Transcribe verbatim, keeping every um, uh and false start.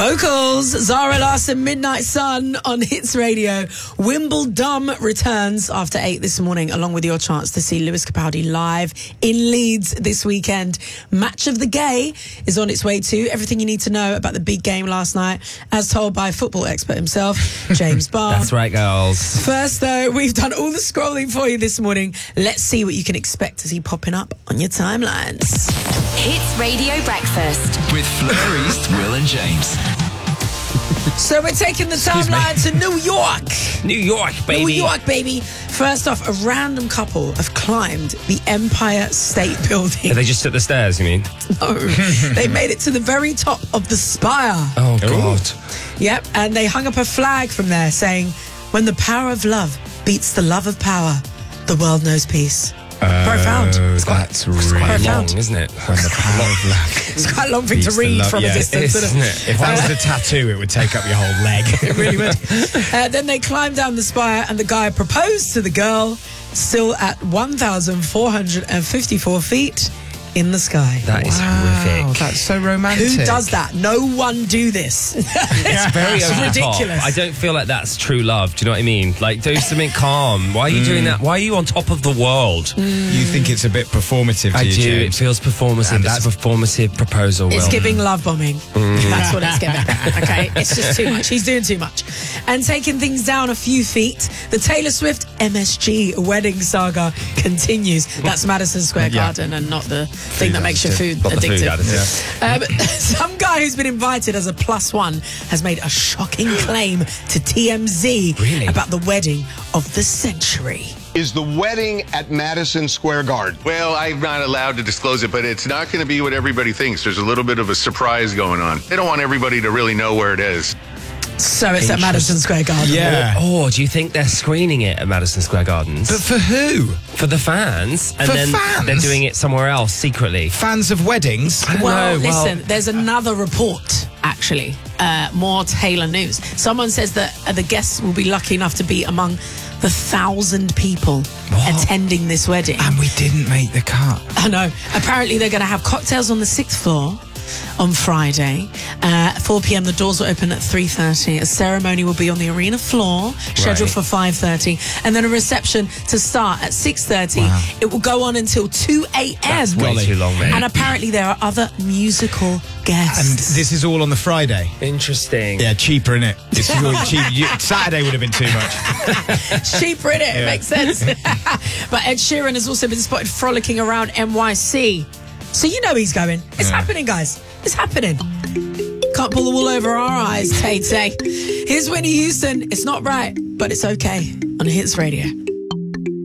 Vocals, Zara Larsson, Midnight Sun on Hits Radio. Wimbledon returns after eight this morning, along with your chance to see Lewis Capaldi live in Leeds this weekend. Match of the Gay is on its way too. Everything you need to know about the big game last night, as told by football expert himself, James Barr. That's right, girls. First, though, we've done all the scrolling for you this morning. Let's see what you can expect to see popping up on your timelines. Hits Radio Breakfast with Fleur East, Will and James. So we're taking the timeline to New York. New York, baby. New York, baby. First off, a random couple have climbed the Empire State Building. Have they just took the stairs, you mean? No. They made it to the very top of the spire. Oh, God. Yep, and they hung up a flag from there saying, when the power of love beats the love of power, the world knows peace. Uh, profound. It's quite, That's really profound. long, isn't it? When the power of love. It's quite a long thing to Beats the read love- from yeah, a distance, it is, isn't it? isn't it? If that was a tattoo, it would take up your whole leg. It really would. Uh, then they climbed down the spire and the guy proposed to the girl, still at one thousand four hundred fifty-four feet in the sky. That is Wow, horrific. that's so romantic. Who does that? No one do this. It's very It's over the ridiculous. top. I don't feel like that's true love. Do you know what I mean? Like, do something calm. Why are you doing that? Why are you on top of the world? You think it's a bit performative to I you, do. It James? feels performative. And It's a that's- performative proposal, Will. It's giving love bombing. That's what it's giving. Okay, it's just too much. He's doing too much. And taking things down a few feet, the Taylor Swift M S G wedding saga continues. That's Madison Square Yeah. Garden and not the thing that makes your food Not the food addictive. additive. Um, some guy who's been invited as a plus one has made a shocking claim to T M Z Really? about the wedding of the century. Is the wedding at Madison Square Garden. Well, I'm not allowed to disclose it, but it's not going to be what everybody thinks. There's a little bit of a surprise going on. They don't want everybody to really know where it is. So it's at Madison Square Garden. Yeah. Or do you think they're screening it at Madison Square Gardens? But for who? for the fans, and For then fans? they're doing it somewhere else secretly. Fans of weddings? I don't Well, know. Well, listen, there's another report, actually, uh, more Taylor news. Someone says that uh, the guests will be lucky enough to be among the thousand people What? attending this wedding. And we didn't make the cut. I know. Apparently, they're going to have cocktails on the sixth floor on Friday. Uh, four p.m. The doors will open at three thirty. A ceremony will be on the arena floor, scheduled Right. for five thirty. And then a reception to start at six thirty. Wow. It will go on until two a.m. That's way too long, mate. And apparently, there are other musical And guests. this is all on the Friday. Interesting. Yeah, cheaper, innit? It's really cheap. You, Saturday would have been too much. It's cheaper, innit? It Yeah. makes sense. But Ed Sheeran has also been spotted frolicking around N Y C. So you know he's going. It's Yeah. happening, guys. It's happening. Can't pull the wool over our eyes, Tay Tay. Here's Whitney Houston. It's not right, but it's okay on Hits Radio.